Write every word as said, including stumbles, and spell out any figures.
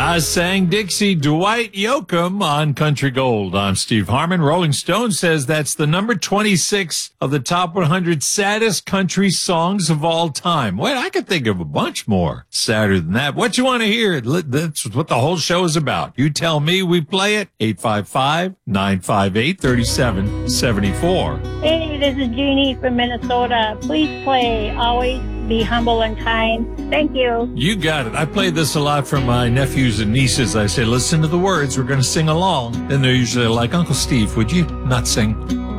I sang Dixie, Dwight Yoakam on Country Gold. I'm Steve Harmon. Rolling Stone says that's the number twenty-six of the top one hundred saddest country songs of all time. Wait, I could think of a bunch more sadder than that. What you want to hear? That's what the whole show is about. You tell me, we play it. eight five five, nine five eight, three seven seven four. Hey, this is Jeannie from Minnesota. Please play Always Be Humble and Kind. Thank you. You got it. I play this a lot for my nephews and nieces. I say, listen to the words. We're going to sing along. And they're usually like, Uncle Steve, would you not sing?